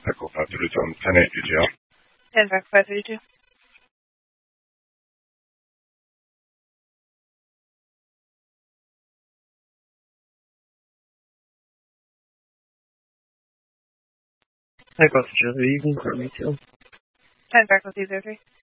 Echo 532 on 10-8 DTL. 10 back 532. Echo 302, you can clear me too. 10 back with you, 03.